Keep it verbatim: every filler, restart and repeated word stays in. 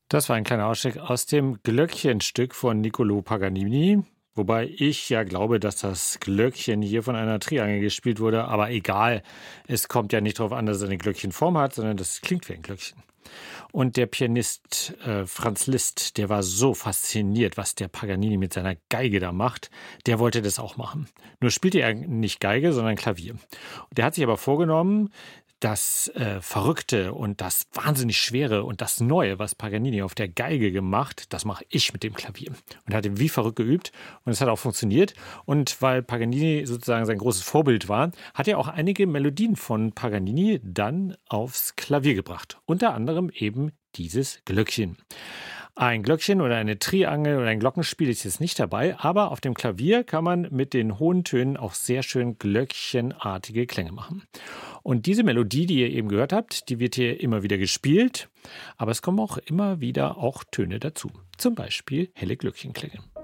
Das war ein kleiner Ausschnitt aus dem Glöckchenstück von Niccolò Paganini. Wobei ich ja glaube, dass das Glöckchen hier von einer Triangel gespielt wurde. Aber egal, es kommt ja nicht darauf an, dass es eine Glöckchenform hat, sondern das klingt wie ein Glöckchen. Und der Pianist äh, Franz Liszt, der war so fasziniert, was der Paganini mit seiner Geige da macht. Der wollte das auch machen. Nur spielte er nicht Geige, sondern Klavier. Der hat sich aber vorgenommen, das äh, Verrückte und das wahnsinnig Schwere und das Neue, was Paganini auf der Geige gemacht, das mache ich mit dem Klavier. Und hat wie verrückt geübt und es hat auch funktioniert. Und weil Paganini sozusagen sein großes Vorbild war, hat er auch einige Melodien von Paganini dann aufs Klavier gebracht. Unter anderem eben dieses Glöckchen. Ein Glöckchen oder eine Triangel oder ein Glockenspiel ist jetzt nicht dabei, aber auf dem Klavier kann man mit den hohen Tönen auch sehr schön glöckchenartige Klänge machen. Und diese Melodie, die ihr eben gehört habt, die wird hier immer wieder gespielt, aber es kommen auch immer wieder auch Töne dazu. Zum Beispiel helle Glöckchenklänge.